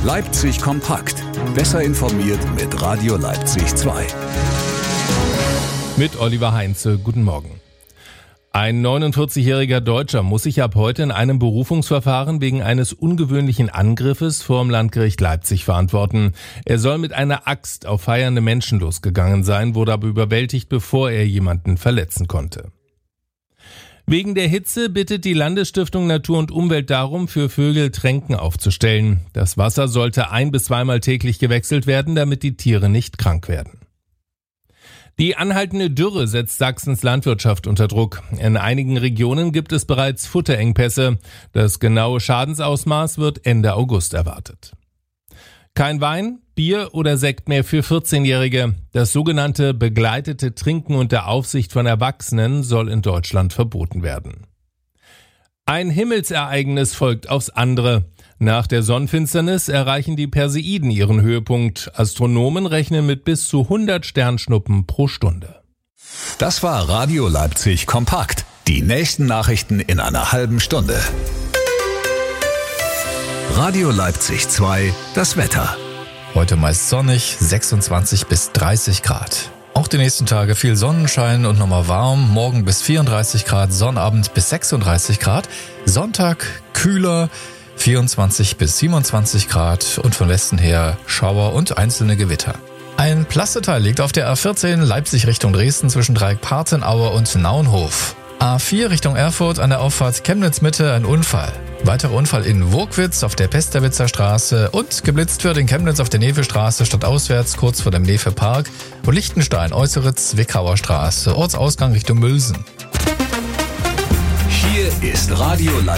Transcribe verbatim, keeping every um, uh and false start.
Leipzig kompakt. Besser informiert mit Radio Leipzig zwei. Mit Oliver Heinze, guten Morgen. Ein neunundvierzigjähriger Deutscher muss sich ab heute in einem Berufungsverfahren wegen eines ungewöhnlichen Angriffes vor dem Landgericht Leipzig verantworten. Er soll mit einer Axt auf feiernde Menschen losgegangen sein, wurde aber überwältigt, bevor er jemanden verletzen konnte. Wegen der Hitze bittet die Landesstiftung Natur und Umwelt darum, für Vögel Tränken aufzustellen. Das Wasser sollte ein- bis zweimal täglich gewechselt werden, damit die Tiere nicht krank werden. Die anhaltende Dürre setzt Sachsens Landwirtschaft unter Druck. In einigen Regionen gibt es bereits Futterengpässe. Das genaue Schadensausmaß wird Ende August erwartet. Kein Wein, Bier oder Sekt mehr für vierzehnjährige. Das sogenannte begleitete Trinken unter Aufsicht von Erwachsenen soll in Deutschland verboten werden. Ein Himmelsereignis folgt aufs andere. Nach der Sonnenfinsternis erreichen die Perseiden ihren Höhepunkt. Astronomen rechnen mit bis zu hundert Sternschnuppen pro Stunde. Das war Radio Leipzig kompakt. Die nächsten Nachrichten in einer halben Stunde. Radio Leipzig zwei, das Wetter. Heute meist sonnig, sechsundzwanzig bis dreißig Grad. Auch die nächsten Tage viel Sonnenschein und nochmal warm. Morgen bis vierunddreißig Grad, Sonnabend bis sechsunddreißig Grad. Sonntag kühler, vierundzwanzig bis siebenundzwanzig Grad und von Westen her Schauer und einzelne Gewitter. Ein Plasteteil liegt auf der A vierzehn Leipzig Richtung Dresden zwischen Dreieck-Partenauer und Naunhof. A vier Richtung Erfurt an der Auffahrt Chemnitz-Mitte ein Unfall. Weiterer Unfall in Wogwitz auf der Pesterwitzer Straße und geblitzt wird in Chemnitz auf der Nevestraße stadtauswärts kurz vor dem Nefe-Park und Lichtenstein äußere Zwickauer Straße, Ortsausgang Richtung Mülsen. Hier ist Radio Leipzig.